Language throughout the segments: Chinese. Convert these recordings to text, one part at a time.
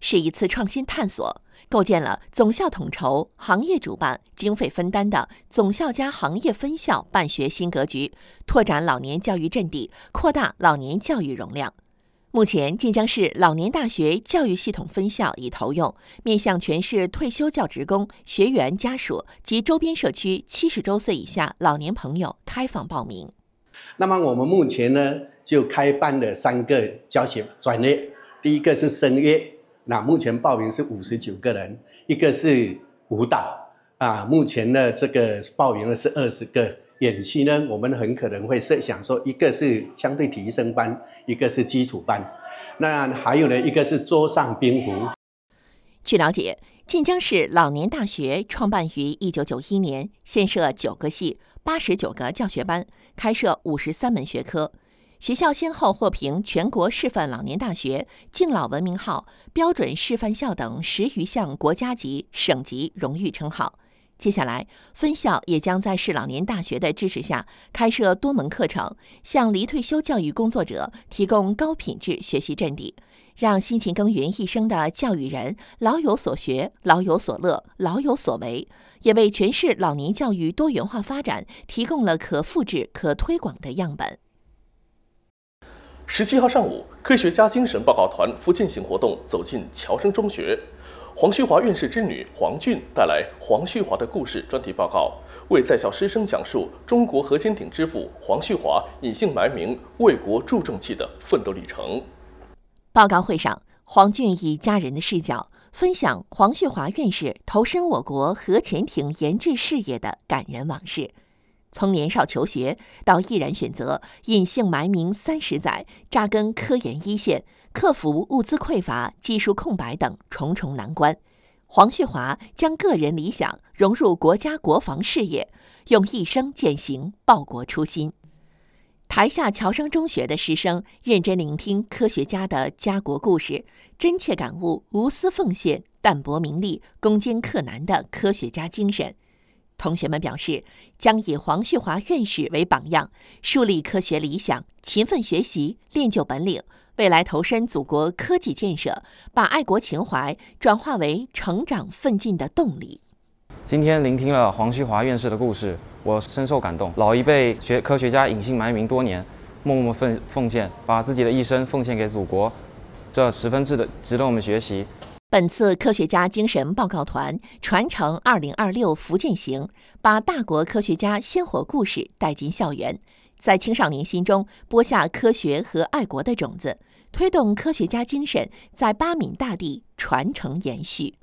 是一次创新探索，构建了总校统筹、行业主办、经费分担的总校加行业分校办学新格局，拓展老年教育阵地，扩大老年教育容量。目前，晋江市老年大学教育系统分校已投用，面向全市退休教职工、学员家属及周边社区70周岁以下老年朋友开放报名。 那么我们目前呢，就开办了3个教学专业，第一个是声乐，那目前报名是59个人；一个是舞蹈，目前呢这个报名的是20个。远期呢，我们很可能会设想说，一个是相对体育生班，一个是基础班，那还有呢，一个是桌上冰壶。 据了解，晋江市老年大学创办于1991年，现设9个系、89个教学班，开设53门学科。学校先后获评全国示范老年大学、敬老文明号、标准示范校等10余项国家级、省级荣誉称号。接下来，分校也将在市老年大学的支持下，开设多门课程，向离退休教育工作者提供高品质学习阵地，让辛勤耕耘一生的教育人老有所学、老有所乐、老有所为，也为全市老年教育多元化发展提供了可复制、可推广的样本。 17号上午，科学家精神报告团福建行活动走进侨生中学。黄旭华院士之女黄俊带来黄旭华的故事专题报告，为在校师生讲述中国核潜艇之父黄旭华隐姓埋名为国助重器的奋斗历程。 报告会上，黄俊以家人的视角分享黄旭华院士投身我国核潜艇研制事业的感人往事。从年少求学到毅然选择隐姓埋名30载，扎根科研一线，克服物资匮乏、技术空白等重重难关，黄旭华将个人理想融入国家国防事业，用一生践行报国初心。台下侨生中学的师生认真聆听科学家的家国故事，真切感悟无私奉献、淡泊名利、攻坚克难的科学家精神。同学们表示，将以黄旭华院士为榜样，树立科学理想，勤奋学习，练就本领，未来投身祖国科技建设，把爱国情怀转化为成长奋进的动力。 今天聆听了黄旭华院士的故事，我深受感动。老一辈科学家隐姓埋名多年，默默奉献，把自己的一生奉献给祖国，这十分值得我们学习。 本次科学家精神报告团传承2026福建行，把大国科学家鲜活故事带进校园，在青少年心中播下科学和爱国的种子，推动科学家精神在巴闽大地传承延续。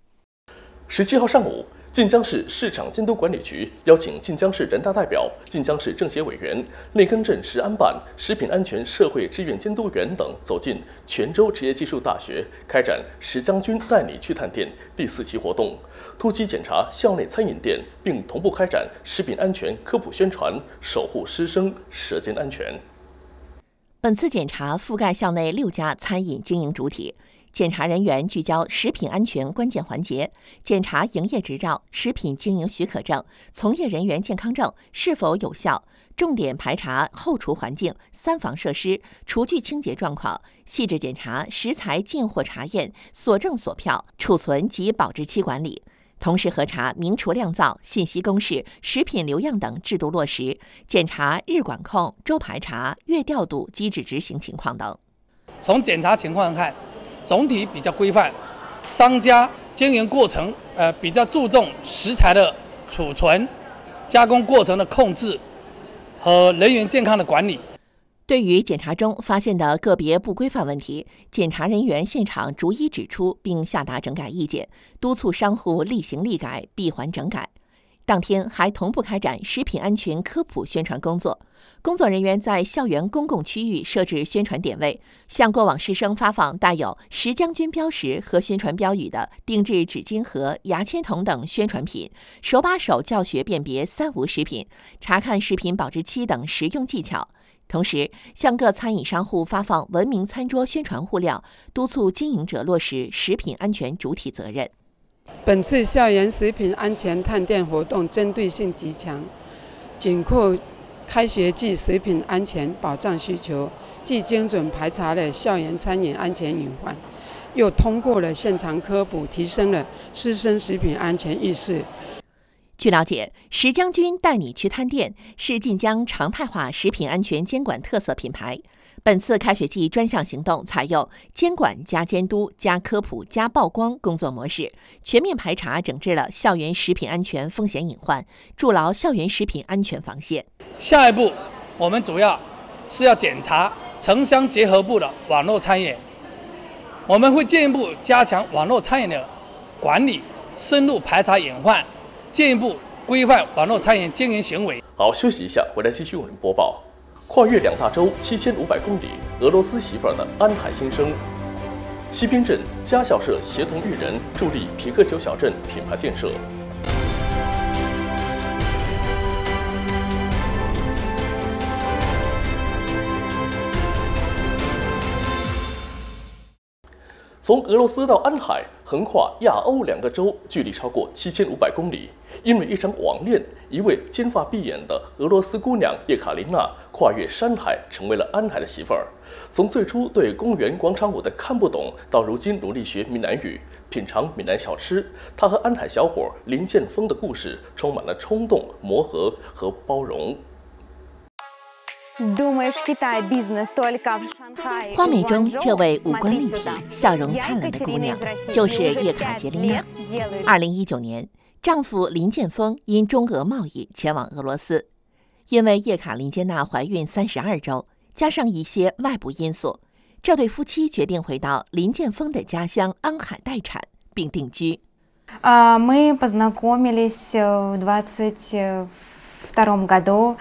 17号上午，晋江市市场监督管理局邀请晋江市人大代表、晋江市政协委员、内根镇食安办、食品安全社会志愿监督员等走进泉州职业技术大学，开展石将军带你去探店第4期活动，突击检查校内餐饮店，并同步开展食品安全科普宣传，守护师生舌尖安全。 本次检查覆盖校内6家餐饮经营主体。检查人员聚焦食品安全关键环节，检查营业执照、食品经营许可证、从业人员健康证是否有效，重点排查后厨环境、3防设施、厨具清洁状况，细致检查食材进货查验、所证所票、储存及保质期管理。同时核查明厨酿造、信息公示、食品留样等制度落实，检查日管控、周排查、月调度机制执行情况等。 从检查情况看，总体比较规范，商家经营过程比较注重食材的储存、加工过程的控制和人员健康的管理。 对于检查中发现的个别不规范问题，检查人员现场逐一指出并下达整改意见，督促商户立行立改，闭环整改。当天还同步开展食品安全科普宣传工作，工作人员在校园公共区域设置宣传点位，向过往师生发放带有石将军标识和宣传标语的定制纸巾盒、牙签筒等宣传品，手把手教学辨别3无食品，查看食品保质期等实用技巧。同时，向各餐饮商户发放文明餐桌宣传物料，督促经营者落实食品安全主体责任。 本次校园食品安全探店活动针对性极强，紧扣开学季食品安全保障需求，既精准排查了校园餐饮安全隐患， 又通过了现场科普，提升了师生食品安全意识。 据了解，石将军带你去探店是晋江常态化食品安全监管特色品牌。本次开学季专项行动采用监管加监督加科普加曝光工作模式，全面排查整治了校园食品安全风险隐患，筑牢校园食品安全防线。 下一步，我们主要是要检查城乡结合部的网络餐饮，我们会进一步加强网络餐饮的管理，深入排查隐患，进一步规范网络餐饮经营行为。 好，休息一下，回来继续为您播报。跨越2大洲7500公里，俄罗斯媳妇儿的安海新生。西滨镇家校社协同育人，助力匹克球小镇品牌建设。从俄罗斯到安海，横跨亚欧2个洲，距离超过7500公里。因为一场网恋，一位金发碧眼的俄罗斯姑娘叶卡琳娜跨越山海，成为了安海的媳妇儿。从最初对公园广场舞的看不懂，到如今努力学闽南语，品尝闽南小吃，她和安海小伙林建峰的故事充满了冲动、磨合和包容。 画面中这位五官立体、笑容灿烂的姑娘，就是叶卡捷琳娜。2019年，丈夫林建峰因中俄贸易前往俄罗斯，因为叶卡琳杰娜怀孕32周，加上一些外部因素，这对夫妻决定回到林建峰的家乡安海待产并定居。 Мы познакомились в 22 году,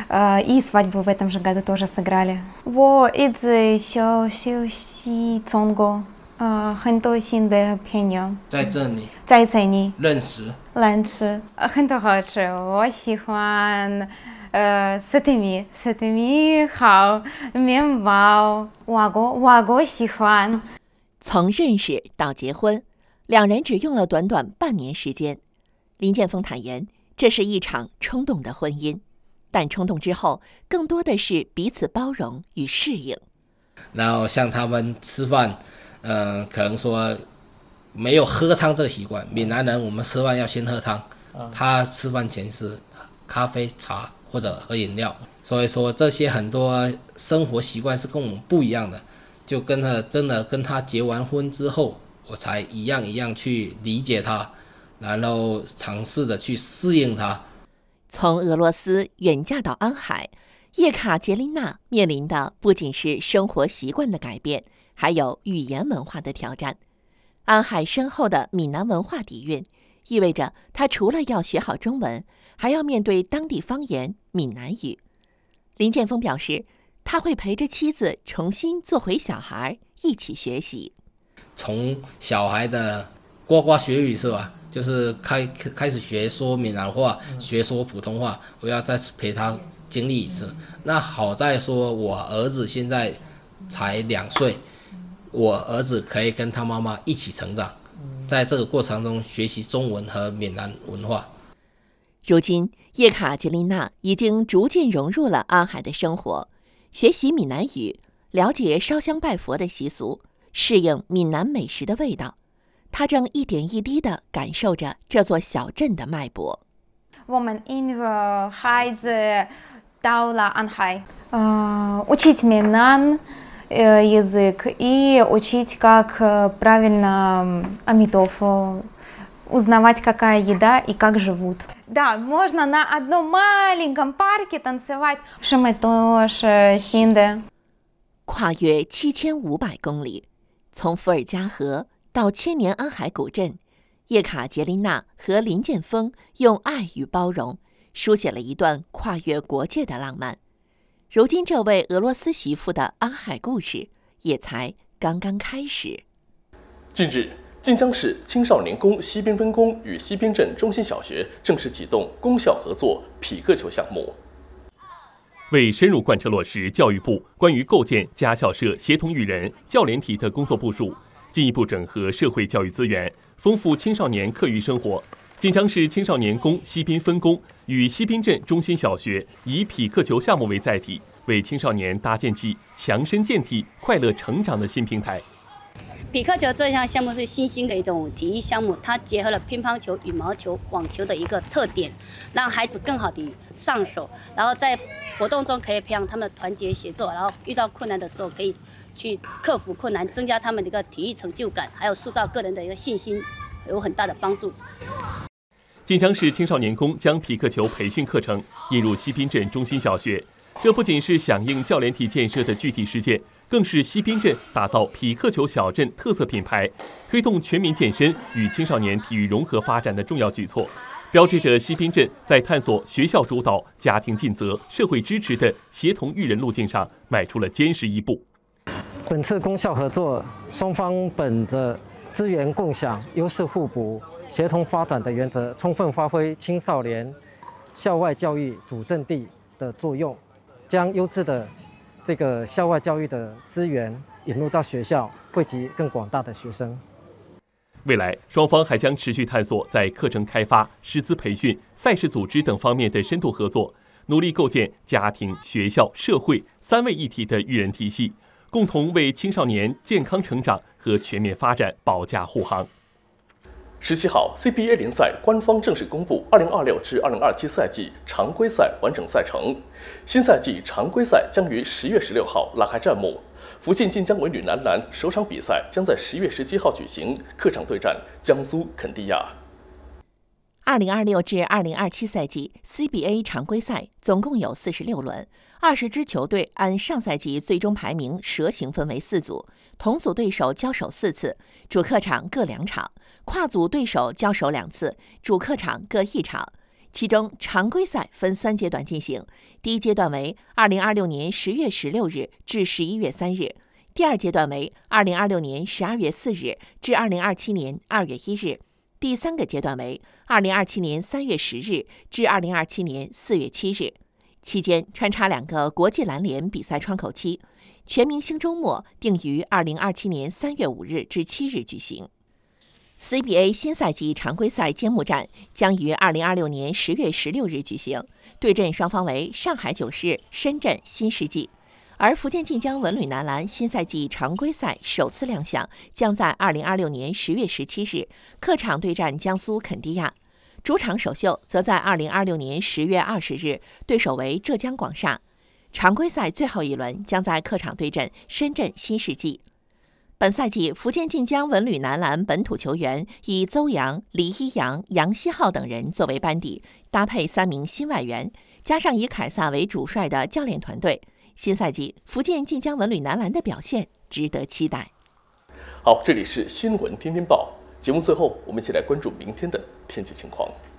и свадьбу в этом же году тоже сыграли. 我一直休息中国，很多新的朋友在这里认识， 很多好吃，我喜欢萨特米好，面包，我喜欢。 从认识到结婚，两人只用了短短半年时间。林建峰坦言，这是一场冲动的婚姻，但冲动之后，更多的是彼此包容与适应。 然后像他们吃饭，可能说没有喝汤这个习惯。闽南人我们吃饭要先喝汤，他吃饭前是咖啡、茶或者喝饮料。所以说这些很多生活习惯是跟我们不一样的。就跟他结完婚之后，我才一样去理解他。然后尝试的去适应它。 从俄罗斯远嫁到安海，叶卡捷琳娜面临的不仅是生活习惯的改变，还有语言文化的挑战。安海深厚的闽南文化底蕴，意味着她除了要学好中文，还要面对当地方言闽南语。林建峰表示，他会陪着妻子重新做回小孩，一起学习。 从小孩的呱呱学语是吧？就是开始学说闽南话，学说普通话，我要再陪他经历一次。那好在说我儿子现在才2岁，我儿子可以跟他妈妈一起成长，在这个过程中学习中文和闽南文化。 如今，叶卡捷琳娜已经逐渐融入了安海的生活，学习闽南语，了解烧香拜佛的习俗，适应闽南美食的味道。他正一点一滴地感受着这座小镇的脉搏。 我们因为孩子到了安海，учить闽南язык и учить, как правильно амитоф, узнавать, какая еда и как живут. Да, можно на одном маленьком парке танцевать. Что тоже新的。 跨越7500公里，从伏尔加河到千年安海古镇，叶卡捷琳娜和林建峰用爱与包容书写了一段跨越国界的浪漫。如今，这位俄罗斯媳妇的安海故事也才刚刚开始。 近日，晋江市青少年宫西滨分宫与西滨镇中心小学正式启动公校合作匹克球项目。为深入贯彻落实教育部关于构建家校社协同育人教联体的工作部署，进一步整合社会教育资源，丰富青少年课余生活，晋江市青少年宫西滨分宫与西滨镇中心小学以匹克球项目为载体，为青少年搭建起强身健体、快乐成长的新平台。 匹克球这项项目是新兴的一种体育项目，它结合了乒乓球、羽毛球、网球的一个特点，让孩子更好地上手，然后在活动中可以培养他们的团结协作，然后遇到困难的时候可以去克服困难，增加他们的一个体育成就感，还有塑造个人的一个信心，有很大的帮助。 晋江市青少年宫将匹克球培训课程引入西滨镇中心小学，这不仅是响应教练体建设的具体实践，更是西滨镇打造匹克球小镇特色品牌、推动全民健身与青少年体育融合发展的重要举措，标志着西滨镇在探索学校主导、家庭尽责、社会支持的协同育人路径上迈出了坚实一步。 本次公校合作，双方本着资源共享、优势互补、协同发展的原则，充分发挥青少年校外教育主阵地的作用，将优质的这个校外教育的资源引入到学校，惠及更广大的学生。 未来，双方还将持续探索在课程开发、师资培训、赛事组织等方面的深度合作，努力构建家庭、学校、社会三位一体的育人体系，共同为青少年健康成长和全面发展保驾护航。17号 CBA 联赛官方正式公布2026至2027赛季常规赛完整赛程，新赛季常规赛将于10月16号拉开战幕。福建晋江文旅男篮首场比赛将在10月17号举行，客场对战江苏肯蒂亚。 2026至2027赛季 CBA 常规赛总共有46轮，20支球队按上赛季最终排名蛇形分为4组，同组对手交手4次，主客场各2场，跨组对手交手2次，主客场各1场。其中常规赛分3阶段进行，第一阶段为2026年10月16日至11月3日，第二阶段为2026年12月4日至2027年2月1日，第3个阶段为2027年3月10日至2027年4月7日。期间穿插2个国际篮联比赛窗口期，全明星周末定于2027年3月5日至7日举行。CBA 新赛季常规赛揭幕战将于2026年10月16日举行，对阵双方为上海九世、深圳新世纪。而福建晋江文旅男篮新赛季常规赛首次亮相将在2026年10月17日客场对战江苏肯蒂亚，主场首秀则在2026年10月20日，对手为浙江广厦。常规赛最后一轮将在客场对阵深圳新世纪。本赛季福建晋江文旅男篮本土球员以邹阳、李一阳、杨希浩等人作为班底，搭配3名新外援，加上以凯撒为主帅的教练团队，新赛季福建晋江文旅男篮的表现值得期待。 好，这里是新闻天天报节目，最后我们一起来关注明天的天气情况。